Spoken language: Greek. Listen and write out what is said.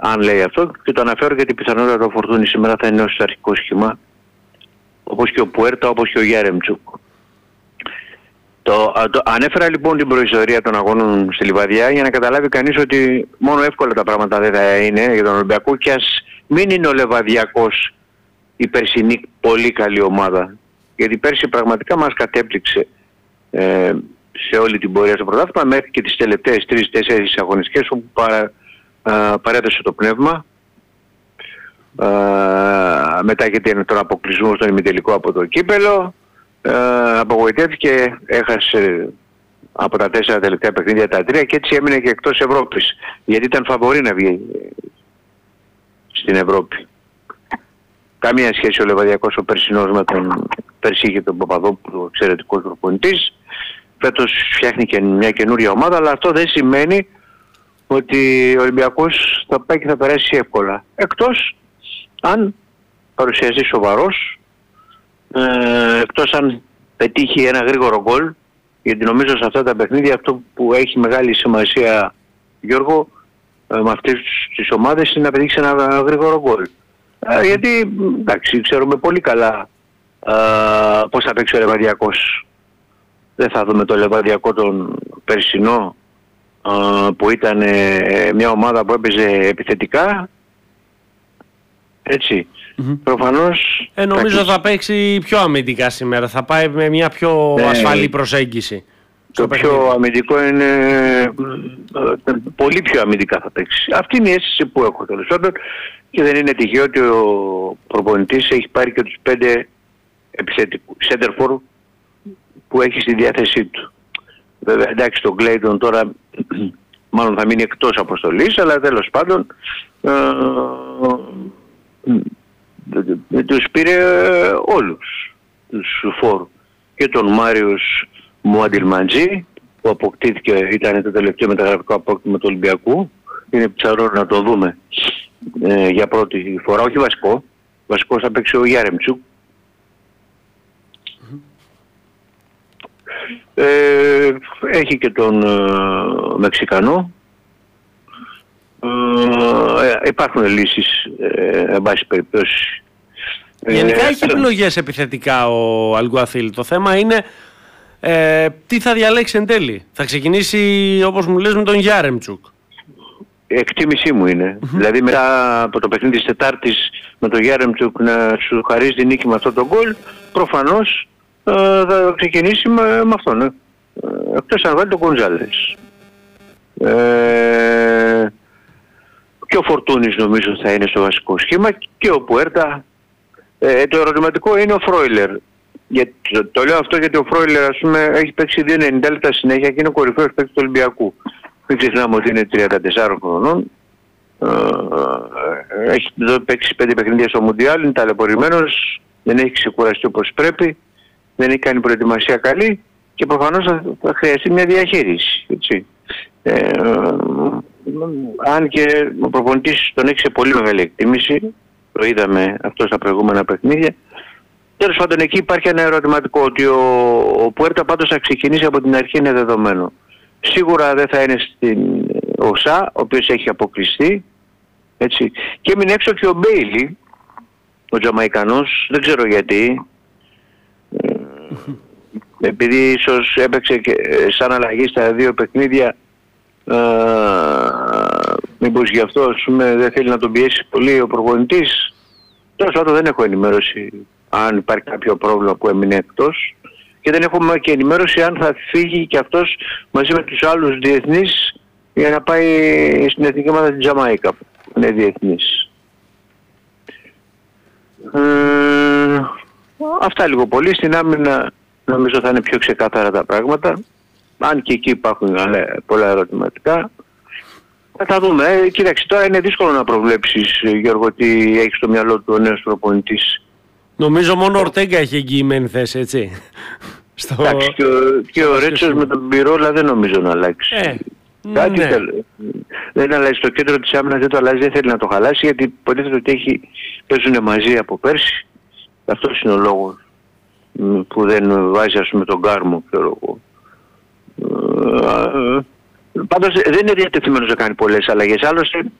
αν λέει αυτό, και το αναφέρω γιατί πιθανότατα ο Φορτούνης σήμερα θα είναι ως αρχικό σχήμα, όπως και ο Πουέρτα, όπως και ο Γιάρεμτσουκ. Ανέφερα λοιπόν την προϊστορία των αγώνων στη Λιβαδιά για να καταλάβει κανείς ότι μόνο εύκολα τα πράγματα δεν θα είναι για τον Ολυμπιακό, και ας μην είναι ο Λεβαδιακός η περσινή πολύ καλή ομάδα. Γιατί πέρσι πραγματικά μας κατέπληξε σε όλη την πορεία στο πρωτάθλημα μέχρι και τις τελευταίες 3-4 αγωνιστικές όπου παρέδωσε το πνεύμα. Μετά γιατί τον αποκλεισμό στον ημιτελικό από το κύπελο, απογοητεύτηκε, έχασε από τα 4 τελευταία παιχνίδια τα 3 και έτσι έμεινε και εκτός Ευρώπης, γιατί ήταν φαβορί να βγει στην Ευρώπη. Καμία σχέση ο Λεβαδιακός ο περσινός με τον πέρσι είχε τον Παπαδόπουλο, εξαιρετικός προπονητής. Φέτος φτιάχνει και μια καινούρια ομάδα, αλλά αυτό δεν σημαίνει ότι ο Ολυμπιακός θα πάει και θα περάσει εύκολα. Εκτός αν παρουσιαστεί σοβαρός, εκτός αν πετύχει ένα γρήγορο γκολ, γιατί νομίζω σε αυτά τα παιχνίδια αυτό που έχει μεγάλη σημασία, Γιώργο, με αυτές τις ομάδες είναι να πετύχει ένα γρήγορο γκολ. Γιατί, εντάξει, ξέρουμε πολύ καλά πώς θα παίξει ο Λεβαδιακός. Δεν θα δούμε το Λεβαδιακό τον περσινό, που ήταν μια ομάδα που έπαιζε επιθετικά, έτσι. Προφανώς... νομίζω θα παίξει πιο αμυντικά σήμερα, θα πάει με μια πιο ασφαλή προσέγγιση. Το πιο αμυντικό είναι, πολύ πιο αμυντικά θα παίξει. Αυτή είναι η αίσθηση που έχω τέλος πάντων, και δεν είναι τυχαίο ότι ο προπονητής έχει πάρει και τους 5 επιθετικούς center for που έχει στη διάθεσή του. Βέβαια, εντάξει, τον Κλέιτον τώρα μάλλον θα μείνει εκτός αποστολής, αλλά τέλος πάντων τους πήρε όλους τους φόρου. Και τον Μάριος Μουαντιλμαντζή που αποκτήθηκε, ήταν το τελευταίο μεταγραφικό απόκτημα του Ολυμπιακού. Είναι πιθανό να το δούμε για πρώτη φορά, όχι βασικό. Βασικός θα παίξει ο Γιάρεμτσουκ. Έχει και τον Μεξικανό. Υπάρχουν λύσεις, εν πάση περιπτώσει. Γενικά έχει επιλογές επιθετικά ο Αλγκουαθίλ. Το θέμα είναι τι θα διαλέξει εν τέλει. Θα ξεκινήσει, όπως μου λες, με τον Γιάρεμτσουκ. Εκτίμησή μου είναι. Δηλαδή μετά από το παιχνίδι της Τετάρτης με τον Γιάρεμτσουκ να σου χαρίζει την νίκη με αυτό το γκολ, προφανώς θα ξεκινήσει με αυτόν. Εκτός αν βάλει τον Γκονζάλες. Και ο Φορτούνης νομίζω θα είναι στο βασικό σχήμα και ο Πουέρτα. Το ερωτηματικό είναι ο Φρόιλερ. Το λέω αυτό γιατί ο Φρόιλερ, ας πούμε, έχει παίξει 2,90 λεπτά συνέχεια και είναι ο κορυφαίος παίκτης του Ολυμπιακού. Μην ξεχνάμε ότι είναι 34 χρονών. Έχει παίξει 5 παιχνίδια στο Μουντιάλ, είναι ταλαιπωρημένος, δεν έχει ξεκουραστεί όπως πρέπει, δεν έχει κάνει προετοιμασία καλή και προφανώς θα χρειαστεί μια διαχείριση. Έτσι. Αν και ο προπονητής τον έχει σε πολύ μεγάλη εκτίμηση, το είδαμε αυτό στα προηγούμενα παιχνίδια. Τέλος πάντων, εκεί υπάρχει ένα ερωτηματικό ότι ο Πουέρτα πάντως θα ξεκινήσει από την αρχή, είναι δεδομένο. Σίγουρα δεν θα είναι στην ΟΣΑ, ο οποίος έχει αποκλειστεί, έτσι. Και έμεινε έξω και ο Μπέιλι, ο Τζαμαϊκανός, δεν ξέρω γιατί. Επειδή ίσως έπαιξε και σαν αλλαγή στα 2 παιχνίδια, μήπως γι' αυτό, ας πούμε, δεν θέλει να τον πιέσει πολύ ο προπονητής. Τέλος πάντων, δεν έχω ενημέρωση αν υπάρχει κάποιο πρόβλημα που έμεινε εκτός και δεν έχουμε και ενημέρωση αν θα φύγει και αυτός μαζί με τους άλλους διεθνείς για να πάει στην εθνική ομάδα της Τζαμάικα που είναι διεθνής. Αυτά λίγο πολύ. Στην άμυνα νομίζω θα είναι πιο ξεκάθαρα τα πράγματα, αν και εκεί υπάρχουν πολλά ερωτηματικά. Θα δούμε. Κοίταξε, τώρα είναι δύσκολο να προβλέψεις, Γιώργο, τι έχει στο μυαλό του ο νέος προπονητής. Νομίζω μόνο ο Ορτέγκα έχει εγγυημένη θέση, έτσι. Εντάξει, και ο Ρέτσος με τον Μπιρόλα δεν νομίζω να αλλάξει. Κάτι δεν αλλάζει. Το κέντρο της άμυνας δεν το αλλάζει, δεν θέλει να το χαλάσει, γιατί υποτίθεται ότι παίζουν μαζί από πέρσι. Αυτός είναι ο λόγος που δεν βάζει, ας πούμε, τον Κάρμο, ξέρω εγώ. Πάντως δεν είναι διατεθειμένος να κάνει πολλές αλλαγές. Άλλωστε